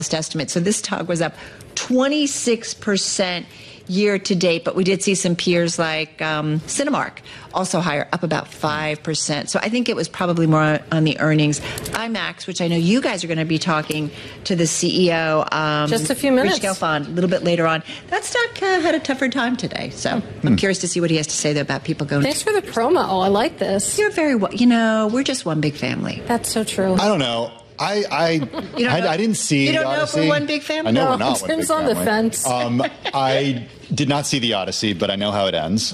estimate. So this stock was up 26% year to date, but we did see some peers like Cinemark also higher, up about 5%. So I think it was probably more on the earnings. IMAX, which I know you guys are going to be talking to the CEO. Just a few minutes. Rich Gelfond, a little bit later on. That stock had a tougher time today. So I'm curious to see what he has to say, though, about people going. Thanks for the promo. I like this. You're very well. We're just one big family. That's so true. I don't know. I didn't see. You don't the know Odyssey. if we're one big family. I know No, we're not one Tim's big on the family. fence. I did not see the Odyssey, but I know how it ends.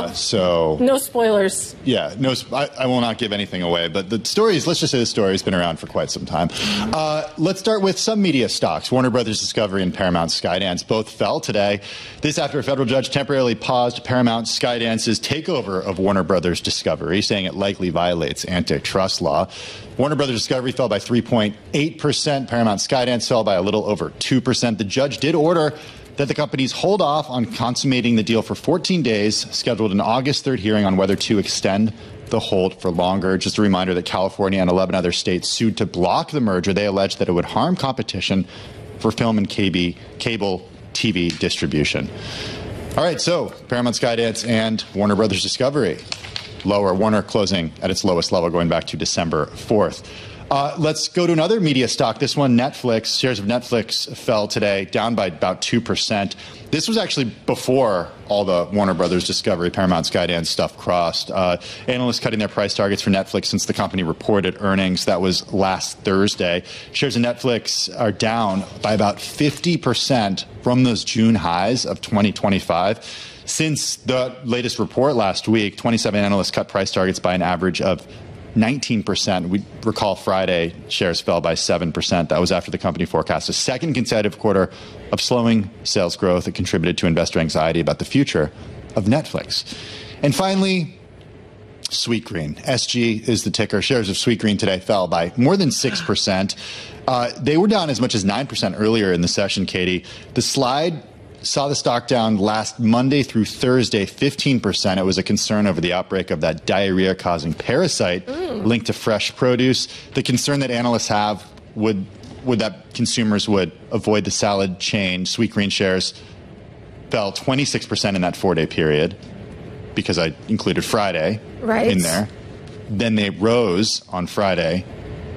So no spoilers. yeah, I will not give anything away. But the stories, let's just say the story's been around for quite some time. Let's start with some media stocks. Warner Brothers Discovery and Paramount Skydance both fell today. This after a federal judge temporarily paused Paramount Skydance's takeover of Warner Brothers Discovery, saying it likely violates antitrust law. Warner Brothers Discovery fell by 3.8%. Paramount Skydance fell by a little over 2%. The judge did order that the companies hold off on consummating the deal for 14 days, scheduled an August 3rd hearing on whether to extend the hold for longer. Just a reminder that California and 11 other states sued to block the merger. They alleged that it would harm competition for film and cable TV distribution. All right, so Paramount Skydance and Warner Brothers Discovery lower. Warner closing at its lowest level going back to December 4th. Let's go to another media stock. This one, Netflix. Shares of Netflix fell today, down by about 2%. This was actually before all the Warner Brothers Discovery, Paramount Skydance stuff crossed. Analysts cutting their price targets for Netflix since the company reported earnings. That was last Thursday. Shares of Netflix are down by about 50% from those June highs of 2025. Since the latest report last week, 27 analysts cut price targets by an average of 19%. We recall Friday, shares fell by 7%. That was after the company forecast a second consecutive quarter of slowing sales growth that contributed to investor anxiety about the future of Netflix. And finally, Sweetgreen. SG is the ticker. Shares of Sweetgreen today fell by more than 6%. They were down as much as 9% earlier in the session, Katie. The slide saw the stock down last Monday through Thursday, 15%. It was a concern over the outbreak of that diarrhea-causing parasite linked to fresh produce. The concern that analysts have would that consumers would avoid the salad chain. Sweetgreen shares fell 26% in that 4-day period because I included Friday in there. Then they rose on Friday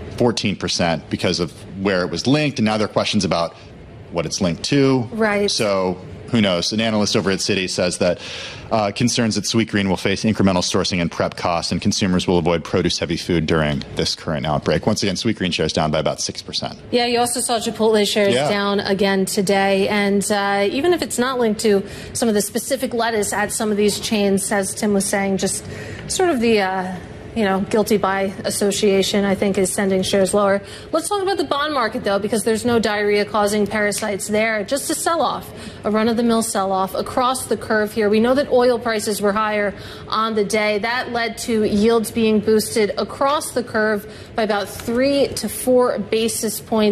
14% because of where it was linked, and now there are questions about what it's linked to. Right. So who knows? An analyst over at Citi says that concerns that Sweetgreen will face incremental sourcing and prep costs, and consumers will avoid produce-heavy food during this current outbreak. Once again, Sweetgreen shares down by about 6%. Yeah, you also saw Chipotle shares down again today. And even if it's not linked to some of the specific lettuce at some of these chains, as Tim was saying, just sort of the guilty by association, I think, is sending shares lower. Let's talk about the bond market, though, because there's no diarrhea-causing parasites there. Just a sell-off, a run-of-the-mill sell-off across the curve here. We know that oil prices were higher on the day. That led to yields being boosted across the curve by about 3 to 4 basis points.